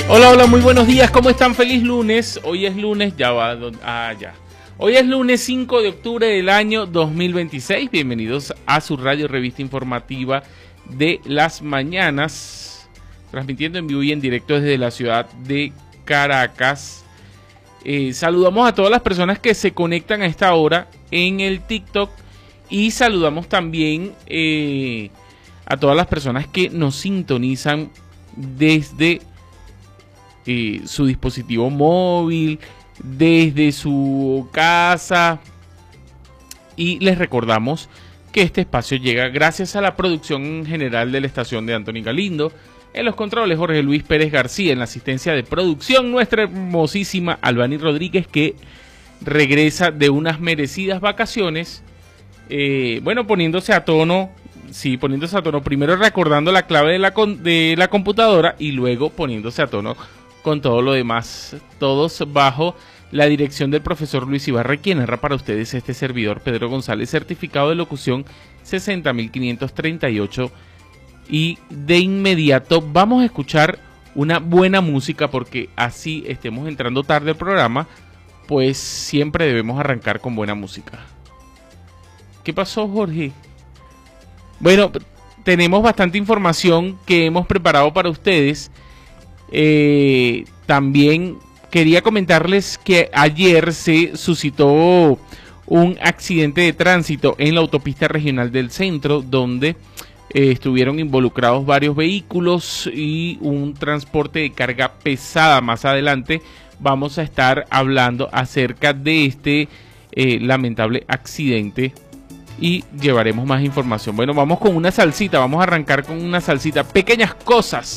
Hola, hola, muy buenos días, ¿cómo están? Feliz lunes. Hoy es lunes, Hoy es lunes 5 de octubre del año 2026. Bienvenidos a su radio revista informativa de las mañanas, transmitiendo en vivo y en directo desde la ciudad de Caracas. Saludamos a todas las personas que se conectan a esta hora en el TikTok y saludamos también a todas las personas que nos sintonizan desde su dispositivo móvil, desde su casa, y les recordamos que este espacio llega gracias a la producción general de la estación de Anthony Galindo, en los controles Jorge Luis Pérez García, en la asistencia de producción nuestra hermosísima Albany Rodríguez, que regresa de unas merecidas vacaciones, poniéndose a tono. Sí, poniéndose a tono, primero recordando la clave de la computadora y luego poniéndose a tono con todo lo demás, todos bajo la dirección del profesor Luis Ibarra, quien narra para ustedes este servidor Pedro González, certificado de locución 60.538. Y de inmediato vamos a escuchar una buena música, porque así estemos entrando tarde al programa, pues siempre debemos arrancar con buena música. ¿Qué pasó, Jorge? Bueno, tenemos bastante información que hemos preparado para ustedes. También quería comentarles que ayer se suscitó un accidente de tránsito en la autopista regional del centro, donde estuvieron involucrados varios vehículos y un transporte de carga pesada. Más adelante vamos a estar hablando acerca de este lamentable accidente y llevaremos más información. Bueno, vamos con una salsita, vamos a arrancar con una salsita, Pequeñas Cosas.